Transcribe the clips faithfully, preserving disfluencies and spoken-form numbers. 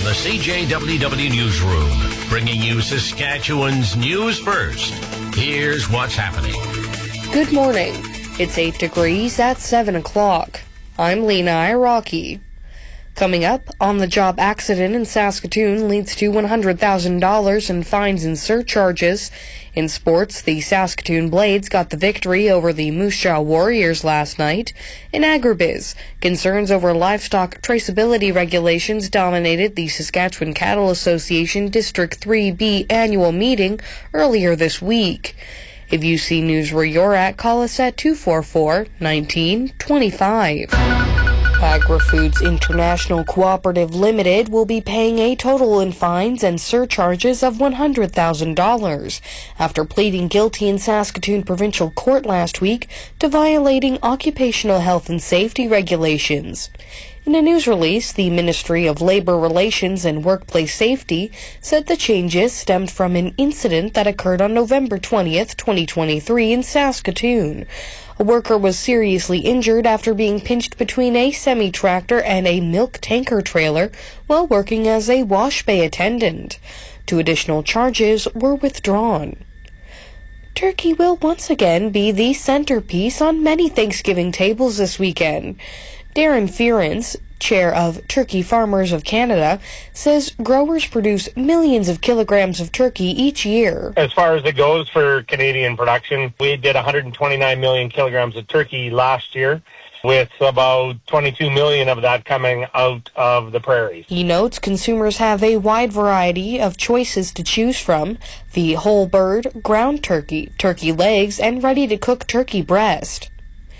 the C J W W Newsroom, bringing you Saskatchewan's news first. Here's what's happening. Good morning. It's eight degrees at seven o'clock. I'm Lena Iraqi. Coming up, on-the-job accident in Saskatoon leads to one hundred thousand dollars in fines and surcharges. In sports, the Saskatoon Blades got the victory over the Moose Jaw Warriors last night. In agribiz, concerns over livestock traceability regulations dominated the Saskatchewan Cattle Association District three B annual meeting earlier this week. If you see news where you're at, call us at two four four, one nine two five. Agri-Foods International Cooperative Limited will be paying a total in fines and surcharges of one hundred thousand dollars after pleading guilty in Saskatoon Provincial Court last week to violating occupational health and safety regulations. In a news release, the Ministry of Labour Relations and Workplace Safety said the changes stemmed from an incident that occurred on November twentieth, twenty twenty-three in Saskatoon. A worker was seriously injured after being pinched between a semi-tractor and a milk tanker trailer while working as a wash bay attendant. Two additional charges were withdrawn. Turkey will once again be the centerpiece on many Thanksgiving tables this weekend. Darren Fearens, chair of Turkey Farmers of Canada, says growers produce millions of kilograms of turkey each year. As far as it goes for Canadian production, we did one hundred twenty-nine million kilograms of turkey last year, with about twenty-two million of that coming out of the prairies. He notes consumers have a wide variety of choices to choose from: the whole bird, ground turkey, turkey legs, and ready-to-cook turkey breast.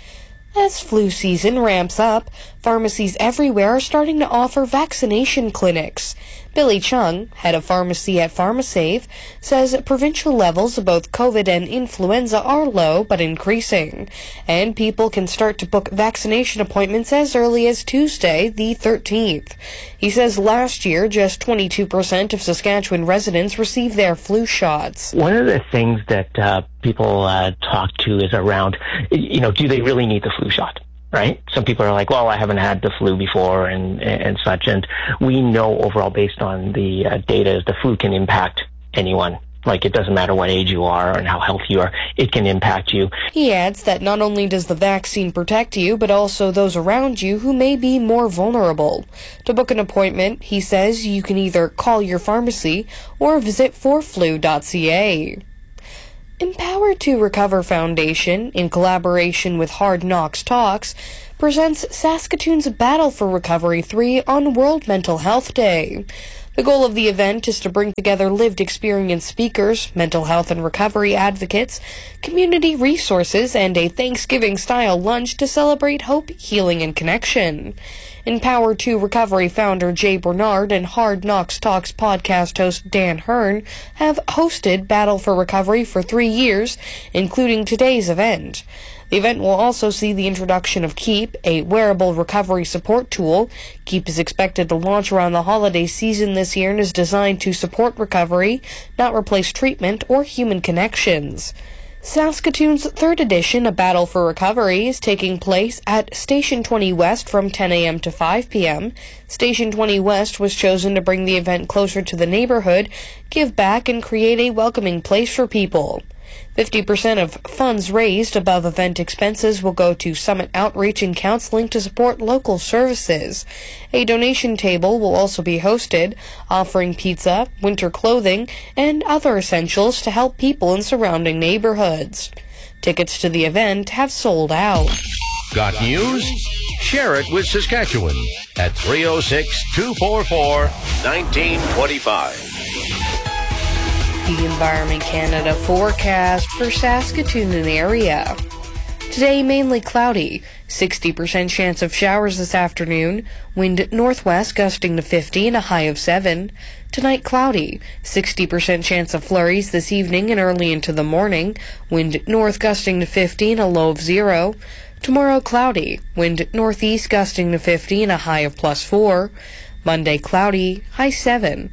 As flu season ramps up, pharmacies everywhere are starting to offer vaccination clinics. Billy Chung, head of pharmacy at PharmaSave, says provincial levels of both COVID and influenza are low but increasing, and people can start to book vaccination appointments as early as Tuesday, the thirteenth. He says last year, just twenty-two percent of Saskatchewan residents received their flu shots. One of the things that uh, people uh, talk to is around, you know, do they really need the flu shot? Right? Some people are like, well, I haven't had the flu before and and such. And we know overall, based on the uh, data, the flu can impact anyone. Like, it doesn't matter what age you are and how healthy you are, it can impact you. He adds that not only does the vaccine protect you, but also those around you who may be more vulnerable. To book an appointment, he says you can either call your pharmacy or visit for flu dot c a. Empower to Recover Foundation, in collaboration with Hard Knocks Talks, presents Saskatoon's Battle for Recovery three on World Mental Health Day. The goal of the event is to bring together lived experience speakers, mental health and recovery advocates, community resources, and a Thanksgiving-style lunch to celebrate hope, healing, and connection. Empower to Recovery founder Jay Bernard and Hard Knocks Talks podcast host Dan Hearn have hosted Battle for Recovery for three years, including today's event. The event will also see the introduction of Keep, a wearable recovery support tool. Keep is expected to launch around the holiday season this year and is designed to support recovery, not replace treatment or human connections. Saskatoon's third edition of Battle for Recovery is taking place at Station twenty West from ten a.m. to five p.m. Station twenty West was chosen to bring the event closer to the neighborhood, give back, and create a welcoming place for people. fifty percent of funds raised above event expenses will go to Summit Outreach and Counseling to support local services. A donation table will also be hosted, offering pizza, winter clothing, and other essentials to help people in surrounding neighborhoods. Tickets to the event have sold out. Got news? Share it with Saskatchewan at three oh six, two four four, one nine two five. The Environment Canada forecast for Saskatoon and area. Today, mainly cloudy. sixty percent chance of showers this afternoon. Wind northwest gusting to fifty and a high of seven. Tonight, cloudy. sixty percent chance of flurries this evening and early into the morning. Wind north gusting to fifty and a low of zero. Tomorrow, cloudy. Wind northeast gusting to fifty and a high of plus four. Monday, cloudy. High seven.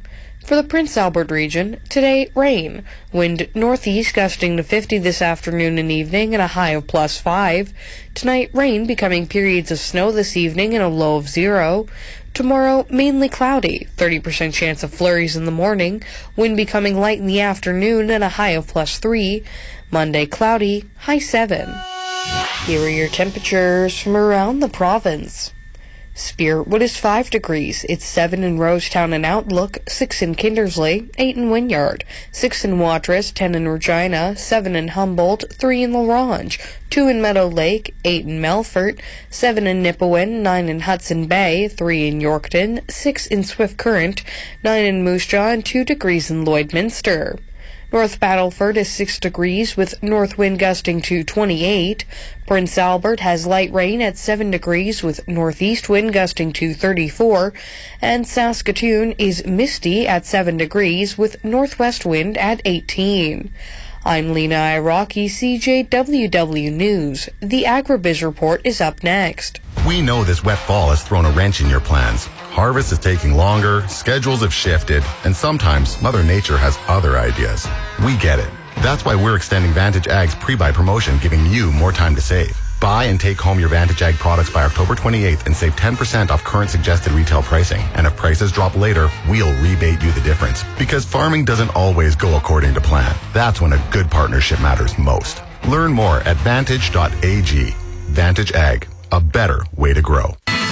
For the Prince Albert region, today, rain. Wind northeast gusting to fifty this afternoon and evening and a high of plus five. Tonight, rain becoming periods of snow this evening and a low of zero. Tomorrow, mainly cloudy, thirty percent chance of flurries in the morning. Wind becoming light in the afternoon and a high of plus three. Monday, cloudy, high seven. Here are your temperatures from around the province. Spiritwood is five degrees. It's seven in Rosetown and Outlook, six in Kindersley, eight in Wynyard, six in Watrous, ten in Regina, seven in Humboldt, three in La Ronge, two in Meadow Lake, eight in Melfort, seven in Nipawin, nine in Hudson Bay, three in Yorkton, six in Swift Current, nine in Moose Jaw, and two degrees in Lloydminster. North Battleford is six degrees with north wind gusting to twenty-eight. Prince Albert has light rain at seven degrees with northeast wind gusting to thirty-four. And Saskatoon is misty at seven degrees with northwest wind at eighteen. I'm Lena Iraqi, C J W W News. The Agribiz Report is up next. We know this wet fall has thrown a wrench in your plans. Harvest is taking longer, schedules have shifted, and sometimes Mother Nature has other ideas. We get it. That's why we're extending Vantage Ag's pre-buy promotion, giving you more time to save. Buy and take home your Vantage Ag products by October twenty-eighth and save ten percent off current suggested retail pricing. And if prices drop later, we'll rebate you the difference. Because farming doesn't always go according to plan. That's when a good partnership matters most. Learn more at vantage dot a g. Vantage Ag, a better way to grow.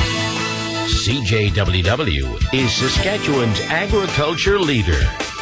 C J W W is Saskatchewan's agriculture leader.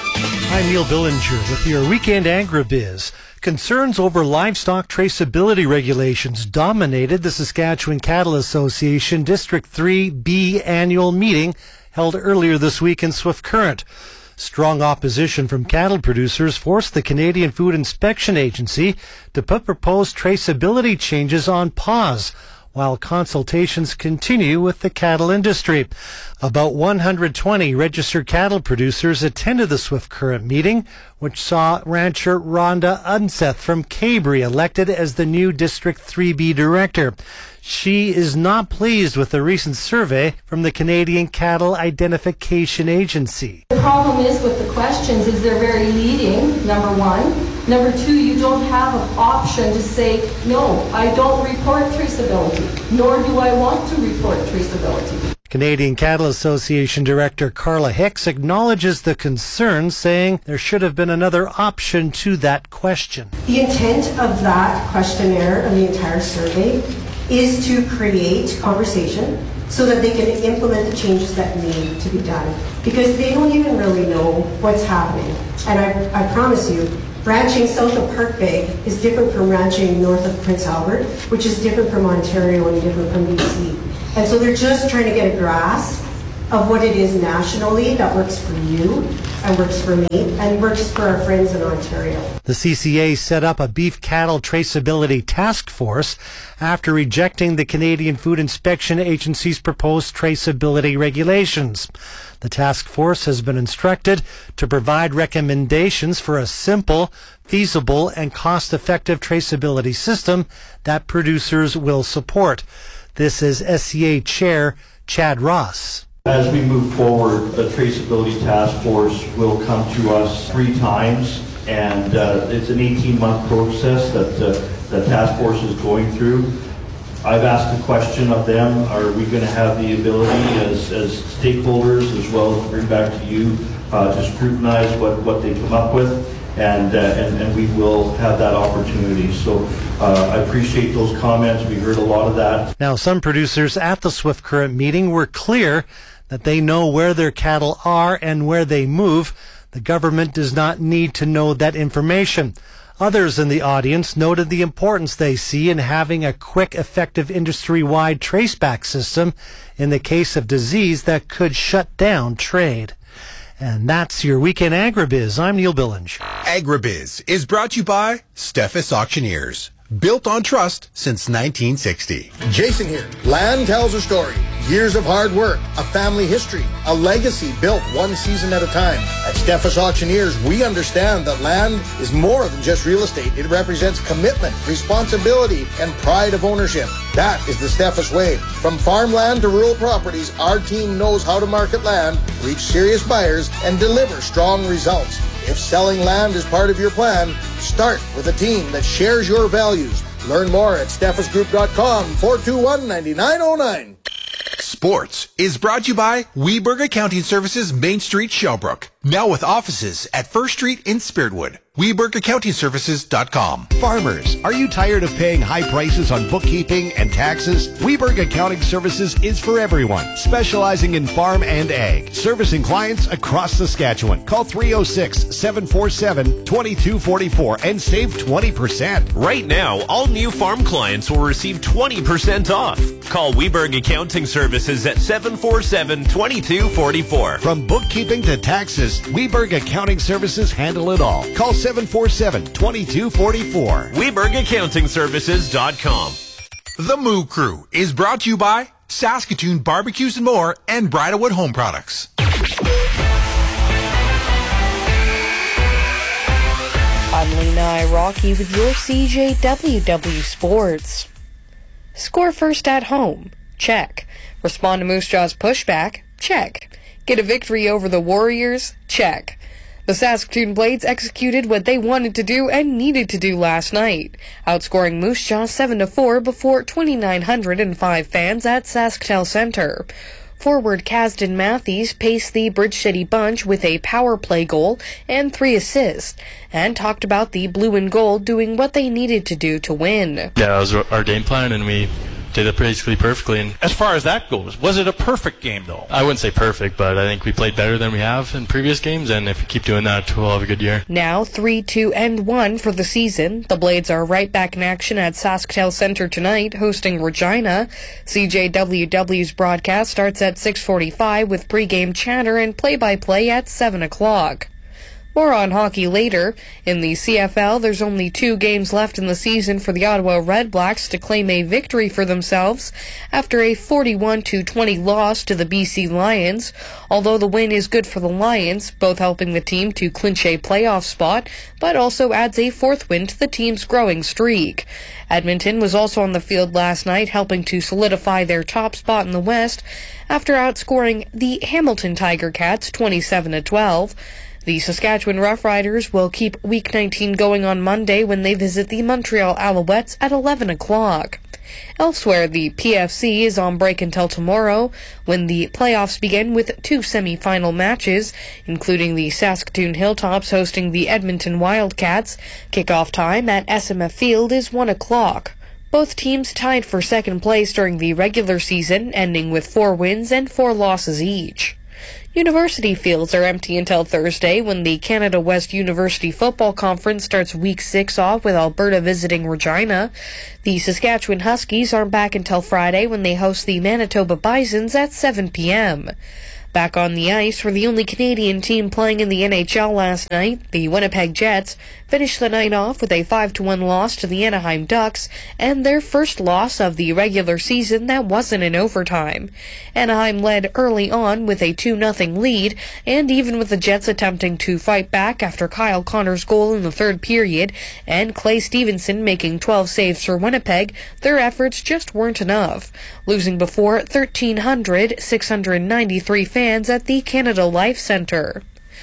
I'm Neil Billinger with your Weekend Agribiz. Concerns over livestock traceability regulations dominated the Saskatchewan Cattle Association District three B annual meeting held earlier this week in Swift Current. Strong opposition from cattle producers forced the Canadian Food Inspection Agency to put proposed traceability changes on pause while consultations continue with the cattle industry. About one hundred twenty registered cattle producers attended the Swift Current meeting, which saw rancher Rhonda Unseth from Cabri elected as the new District three B director. She is not pleased with the recent survey from the Canadian Cattle Identification Agency. The problem is with the questions is they're very leading, number one. Number two, you don't have an option to say, no, I don't report traceability, nor do I want to report traceability. Canadian Cattle Association Director Carla Hicks acknowledges the concerns, saying there should have been another option to that question. The intent of that questionnaire and the entire survey is to create conversation so that they can implement the changes that need to be done, because they don't even really know what's happening. And I, I promise you, ranching south of Park Bay is different from ranching north of Prince Albert, which is different from Ontario and different from B C. And so they're just trying to get a grasp of what it is nationally that works for you and works for me and works for our friends in Ontario. The C C A set up a beef cattle traceability task force after rejecting the Canadian Food Inspection Agency's proposed traceability regulations. The task force has been instructed to provide recommendations for a simple, feasible, and cost-effective traceability system that producers will support. This is S C A Chair Chad Ross. As we move forward, the traceability task force will come to us three times, and uh, it's an eighteen-month process that uh, the task force is going through. I've asked the question of them, are we going to have the ability as, as stakeholders, as well as bring back to you, uh, to scrutinize what, what they come up with, and, uh, and, and we will have that opportunity. So uh, I appreciate those comments. We heard a lot of that. Now, some producers at the Swift Current meeting were clear that they know where their cattle are and where they move. The government does not need to know that information. Others in the audience noted the importance they see in having a quick, effective industry-wide traceback system in the case of disease that could shut down trade. And that's your Weekend Agribiz. I'm Neil Billinge. Agribiz is brought to you by Steffes Auctioneers. Built on trust since nineteen sixty. Jason here. Land tells a story. Years of hard work, a family history, a legacy built one season at a time. That's Steffes Auctioneers, we understand that land is more than just real estate. It represents commitment, responsibility, and pride of ownership. That is the Steffes way. From farmland to rural properties, our team knows how to market land, reach serious buyers, and deliver strong results. If selling land is part of your plan, start with a team that shares your values. Learn more at steffes group dot com, four two one, nine nine zero nine. Sports is brought to you by Weberg Accounting Services, Main Street, Shelbrook. Now with offices at First Street in Spiritwood. Weberg Accounting Services dot com. Farmers, are you tired of paying high prices on bookkeeping and taxes? Weberg Accounting Services is for everyone, specializing in farm and ag, servicing clients across Saskatchewan. Call three oh six, seven four seven, two two four four and save twenty percent. Right now, all new farm clients will receive twenty percent off. Call Weberg Accounting Services at seven four seven, two two four four. From bookkeeping to taxes, Weberg Accounting Services handle it all. Call seven four seven, two two four four. Weberg Accounting Services dot com. The Moo Crew is brought to you by Saskatoon Barbecues and More and Bridalwood Home Products. I'm Lena Rocky with your C J W W Sports. Score first at home? Check. Respond to Moose Jaw's pushback? Check. Get a victory over the Warriors? Check. The Saskatoon Blades executed what they wanted to do and needed to do last night, outscoring Moose Jaw seven to four before two thousand nine hundred five fans at SaskTel Centre. Forward Kasdan Matthews paced the Bridge City bunch with a power play goal and three assists, and talked about the blue and gold doing what they needed to do to win. Yeah, that was our game plan, and we did it basically perfectly. And as far as that goes, was it a perfect game, though? I wouldn't say perfect, but I think we played better than we have in previous games, and if we keep doing that, we'll have a good year. Now three two and one for the season. The Blades are right back in action at SaskTel Centre tonight, hosting Regina. C J W W's broadcast starts at six forty-five with pregame chatter and play-by-play at seven o'clock. More on hockey later. In the C F L, there's only two games left in the season for the Ottawa Redblacks to claim a victory for themselves after a forty-one to twenty loss to the B C Lions. Although the win is good for the Lions, both helping the team to clinch a playoff spot, but also adds a fourth win to the team's growing streak. Edmonton was also on the field last night, helping to solidify their top spot in the West after outscoring the Hamilton Tiger Cats twenty-seven to twelve. The Saskatchewan Roughriders will keep Week nineteen going on Monday when they visit the Montreal Alouettes at eleven o'clock. Elsewhere, the P F C is on break until tomorrow, when the playoffs begin with two semi-final matches, including the Saskatoon Hilltops hosting the Edmonton Wildcats. Kickoff time at S M F Field is one o'clock. Both teams tied for second place during the regular season, ending with four wins and four losses each. University fields are empty until Thursday when the Canada West University Football Conference starts Week six off with Alberta visiting Regina. The Saskatchewan Huskies aren't back until Friday when they host the Manitoba Bisons at seven p.m. Back on the ice were the only Canadian team playing in the N H L last night. The Winnipeg Jets finished the night off with a five to one loss to the Anaheim Ducks and their first loss of the regular season that wasn't in overtime. Anaheim led early on with a two nothing lead, and even with the Jets attempting to fight back after Kyle Connor's goal in the third period and Clay Stevenson making twelve saves for Winnipeg, their efforts just weren't enough, losing before thirteen hundred, six hundred ninety-three fans at the Canada Life Centre.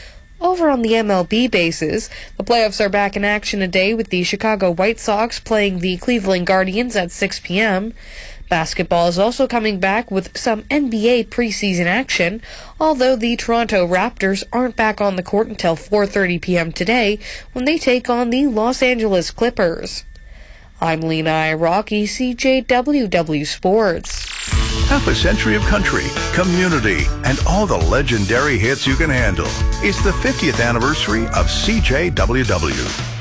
Over on the M L B bases, the playoffs are back in action today with the Chicago White Sox playing the Cleveland Guardians at six p.m. Basketball is also coming back with some N B A preseason action, although the Toronto Raptors aren't back on the court until four thirty p.m. today when they take on the Los Angeles Clippers. I'm Lena Rocky, C J W W Sports. Half a century of country, community, and all the legendary hits you can handle. It's the fiftieth anniversary of C J W W.